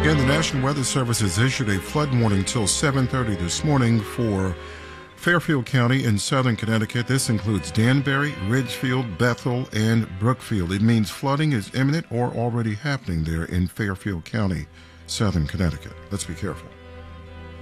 Again, the National Weather Service has issued a flood warning till 7:30 this morning for Fairfield County in southern Connecticut. This includes Danbury, Ridgefield, Bethel, and Brookfield. It means flooding is imminent or already happening there in Fairfield County, southern Connecticut. Let's be careful.